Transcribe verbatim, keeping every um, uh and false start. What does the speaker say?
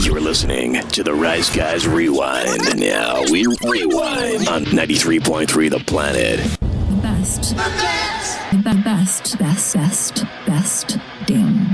You're listening to the Rice Guys Rewind. Now we rewind on ninety-three point three The Planet. The best. The best. The best. Best. Best. Best.